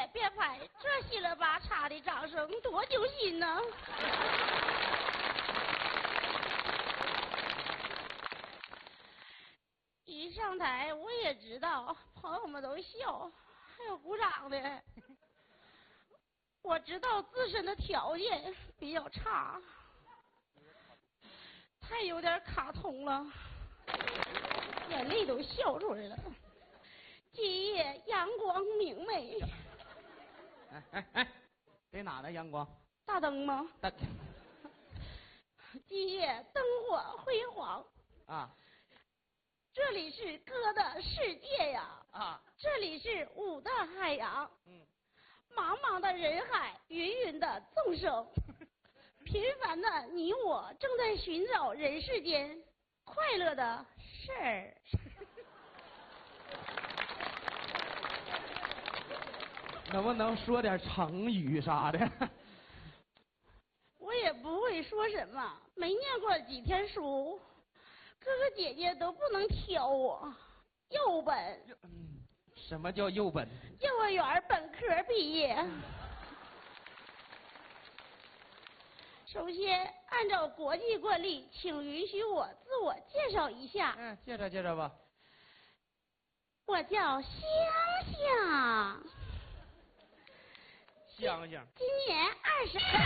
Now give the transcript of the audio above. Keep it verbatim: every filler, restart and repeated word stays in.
别别拍，这稀了吧嚓的掌声多揪心呢。一上台我也知道朋友们都笑，还有鼓掌的。我知道自身的条件比较差，太有点卡通了，眼泪都笑出来了。今夜阳光明媚。 哎哎哎，给哪呢？阳光？ 大灯吗？ 大。 今夜灯火辉煌啊！ 这里是歌的世界呀！ 啊！ 这里是舞的海洋。 嗯。 茫茫的人海，芸芸的众生，平凡的你我正在寻找人世间快乐的事儿。 能不能说点成语啥的？ 我也不会说什么，没念过几天书，哥哥姐姐都不能挑我。幼本。 嗯，什么叫幼本？ 幼儿园本科毕业。首先，按照国际惯例，请允许我自我介绍一下。 嗯，介绍介绍吧。 我叫香香。 香香。 今年二十。